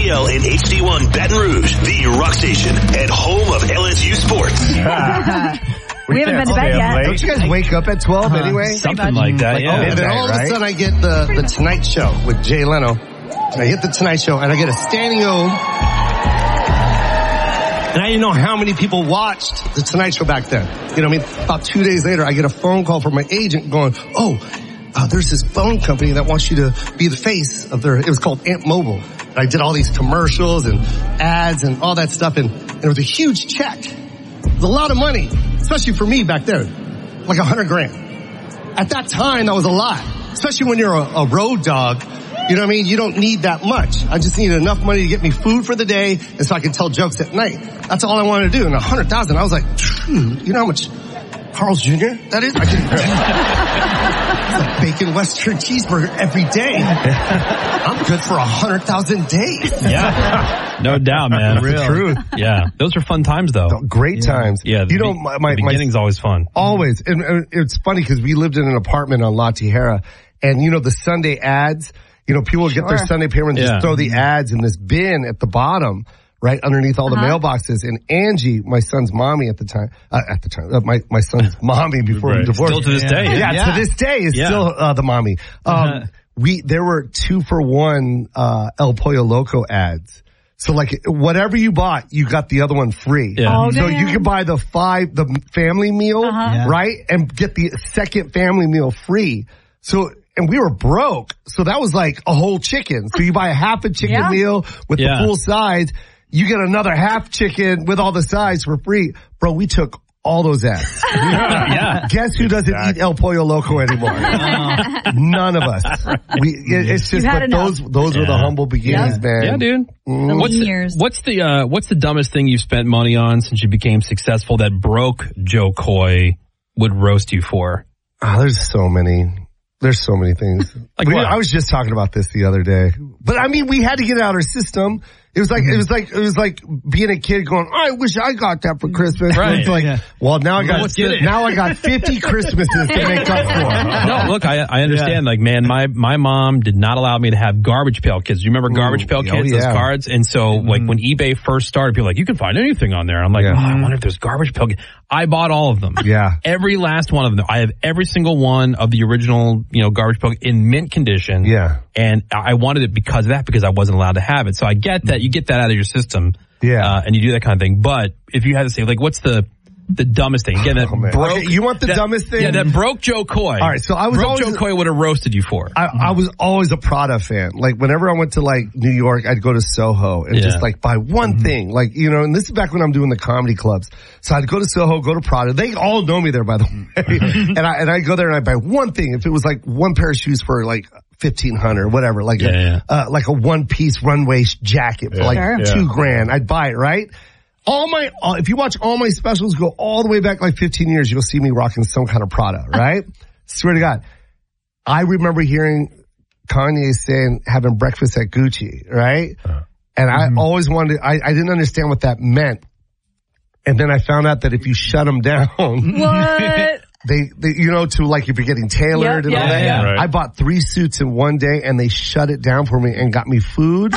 KTL and HD1 Baton Rouge, the rock station and home of LSU sports. We haven't been to bed yet. Don't you guys wake up at 12 anyway? Something like that, yeah. And then all of a sudden I get the Tonight Show with Jay Leno. I hit the Tonight Show and I get a standing O. And I didn't know how many people watched the Tonight Show back then. You know what I mean? About 2 days later, I get a phone call from my agent going, there's this phone company that wants you to be the face of it was called Amp Mobile. And I did all these commercials and ads and all that stuff. And it was a huge check. It was a lot of money, especially for me back then. Like $100,000. At that time, that was a lot. Especially when you're a road dog. You know what I mean? You don't need that much. I just needed enough money to get me food for the day and so I can tell jokes at night. That's all I wanted to do. And $100,000, I was like, you know how much Carl's Jr. that is? I can it's a bacon Western cheeseburger every day. I'm good for 100,000 days. Yeah. No doubt, man. Real. The truth. Yeah. Those were fun times, though. Great times. Yeah. You know, my beginning's always fun. Always. And it's funny because we lived in an apartment on La Tijera. And, you know, the Sunday ads, you know, people would get their Sunday paper and just throw the ads in this bin at the bottom, right underneath all the mailboxes. And Angie, my son's mommy at the time, my son's mommy before we divorced. Still to this day. Yeah, to this day is still the mommy. There were 2-for-1 El Pollo Loco ads. So like whatever you bought, you got the other one free. Yeah. So you could buy the family meal, right? And get the second family meal free. So, and we were broke. So that was like a whole chicken. So you buy a half a chicken meal with the full sides. You get another half chicken with all the sides for free. Bro, we took all those ads. Guess who doesn't eat El Pollo Loco anymore? None of us. It's just, but those were the humble beginnings, man. Yeah, dude. What's the dumbest thing you've spent money on since you became successful that broke Joe Coy would roast you for? Oh, there's so many things. I was just talking about this the other day. But I mean, we had to get it out of our system. It was like being a kid going, I wish I got that for Christmas. Right. Well, now I got 50 Christmases to make up for. No, look, I understand. Like, man, my mom did not allow me to have Garbage Pail Kids. You remember Garbage Pail Kids, those cards? And so, like, when eBay first started, people were like, you can find anything on there. I'm like, I wonder if there's Garbage Pail Kids. I bought all of them. Yeah. Every last one of them. I have every single one of the original, Garbage Pail in mint condition. Yeah. And I wanted it because of that, because I wasn't allowed to have it. So I get that. You get that out of your system. Yeah. And you do that kind of thing. But if you had to say, like, what's the dumbest thing? Again, that broke. Okay, you want the dumbest thing? Yeah, that broke Joe Coy. All right, so Joe Coy would have roasted you for. I was always a Prada fan. Like, whenever I went to, like, New York, I'd go to Soho and just, like, buy one thing. Like, and this is back when I'm doing the comedy clubs. So I'd go to Soho, go to Prada. They all know me there, by the way. and I'd go there and I'd buy one thing. If it was, like, one pair of shoes for, like, $1,500 or whatever, like like a one-piece runway jacket for, like, $2,000. I'd buy it, right? If you watch all my specials, go all the way back like 15 years, you'll see me rocking some kind of Prada, right? Swear to God. I remember hearing Kanye saying having breakfast at Gucci, right? And I always wanted, I didn't understand what that meant. And then I found out that if you shut them down. What? They to like if you're getting tailored and all that. Yeah. Right. I bought 3 suits in one day and they shut it down for me and got me food.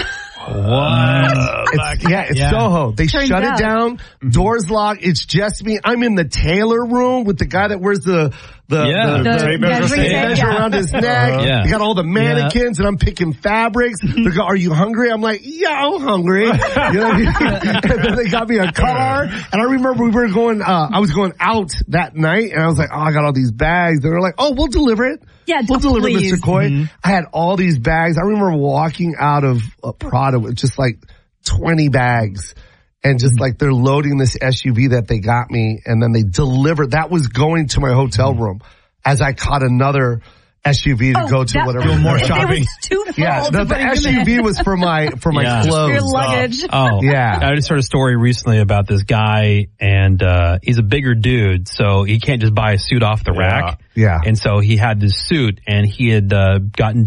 What? It's Soho. They shut it down. Doors locked. It's just me. I'm in the tailor room with the guy that wears the tape measure around his neck. They got all the mannequins and I'm picking fabrics. They go, "Are you hungry?" I'm like, "Yeah, I'm hungry." You know what I mean? And then they got me a car. And I remember we were going, I was going out that night and I was like, "Oh, I got all these bags." They were like, "Oh, we'll deliver it." Yeah, we'll deliver, Mr. Coy. I had all these bags. I remember walking out of Prada with just like 20 bags and just like they're loading this SUV that they got me and then they delivered. That was going to my hotel room as I caught another SUV to go to whatever. More shopping. The SUV was for my clothes. Your luggage. I just heard a story recently about this guy and he's a bigger dude, so he can't just buy a suit off the rack. Yeah. And so he had this suit and he had gotten